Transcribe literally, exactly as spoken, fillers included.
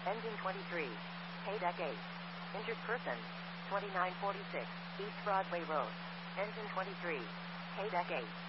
Engine twenty-three. K-Deck eight. Injured person. twenty-nine forty-six. East Broadway Road. Engine twenty-three. K-Deck eight.